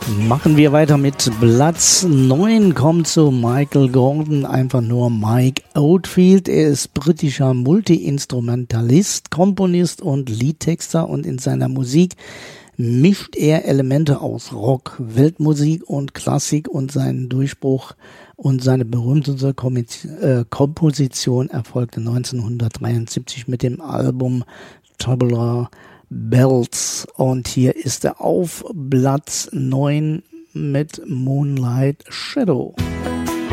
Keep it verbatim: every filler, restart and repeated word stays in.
Machen wir weiter mit Platz neun, kommt zu Michael Gordon, einfach nur Mike Oldfield. Er ist britischer Multi-Instrumentalist, Komponist und Liedtexter und in seiner Musik mischt er Elemente aus Rock, Weltmusik und Klassik und seinen Durchbruch und seine berühmteste Komposition erfolgte neunzehnhundertdreiundsiebzig mit dem Album Tubular Bells und hier ist er auf Platz neun mit Moonlight Shadow.